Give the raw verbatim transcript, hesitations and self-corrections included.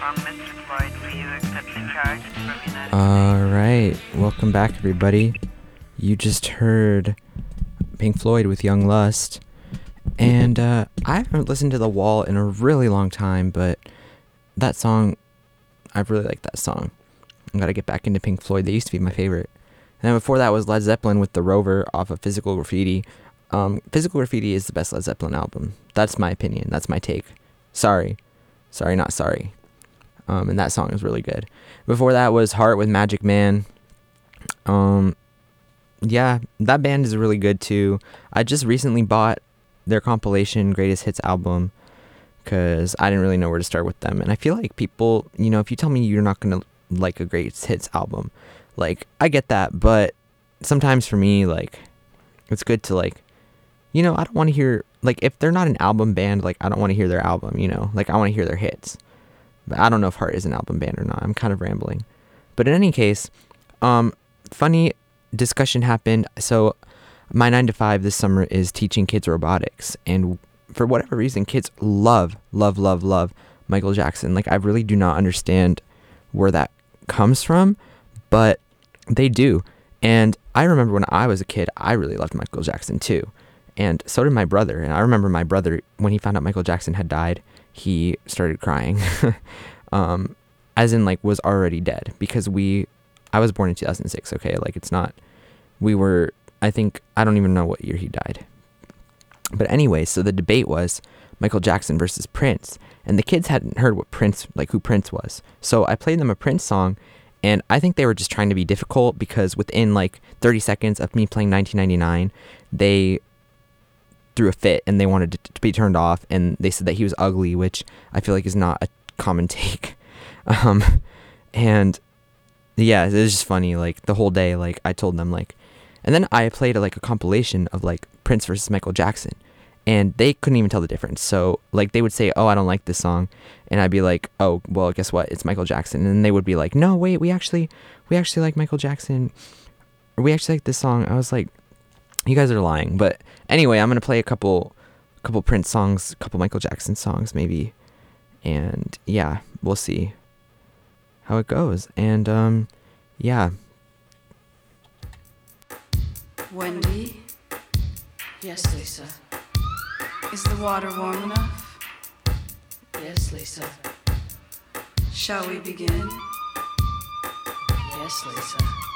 from Mister Floyd. Will you accept the charge from United All right, welcome back, everybody. You just heard Pink Floyd with Young Lust, and uh, I haven't listened to The Wall in a really long time, but that song, I really like that song. I gotta get back into Pink Floyd. They used to be my favorite. And then before that was Led Zeppelin with The Rover off of Physical Graffiti. Um, Physical Graffiti is the best Led Zeppelin album. That's my opinion. That's my take. Sorry. Sorry, not sorry. Um, and that song is really good. Before that was Heart with Magic Man. Um, yeah, that band is really good too. I just recently bought their compilation Greatest Hits album because I didn't really know where to start with them. And I feel like people, you know, if you tell me you're not going to like a Greatest Hits album, like, I get that, but sometimes for me, like, it's good to, like, you know, I don't want to hear, like, if they're not an album band, like, I don't want to hear their album, you know, like, I want to hear their hits. But I don't know if Heart is an album band or not. I'm kind of rambling. But in any case, um, funny discussion happened. So my nine to five this summer is teaching kids robotics. And for whatever reason, kids love, love, love, love Michael Jackson. Like, I really do not understand where that comes from, but they do. And I remember when I was a kid, I really loved Michael Jackson too. And so did my brother. And I remember my brother, when he found out Michael Jackson had died, he started crying. um, as in, like, was already dead. Because we, I was born in two thousand six, okay? Like, it's not, we were, I think, I don't even know what year he died. But anyway, so the debate was Michael Jackson versus Prince. And the kids hadn't heard what Prince, like, who Prince was. So I played them a Prince song. And I think they were just trying to be difficult because within like thirty seconds of me playing nineteen ninety-nine, they threw a fit and they wanted to, to be turned off. And they said that he was ugly, which I feel like is not a common take. Um, and yeah, it was just funny. Like the whole day, like I told them like, and then I played like a compilation of like Prince versus Michael Jackson. And they couldn't even tell the difference. So, like, they would say, oh, I don't like this song. And I'd be like, oh, well, guess what? It's Michael Jackson. And they would be like, no, wait, we actually, we actually like Michael Jackson. Or we actually like this song. I was like, you guys are lying. But anyway, I'm going to play a couple, couple Prince songs, a couple Michael Jackson songs, maybe. And, yeah, we'll see how it goes. And, um, yeah. Wendy? Yes, Lisa. Is the water warm enough? Yes, Lisa. Shall we begin? Yes, Lisa.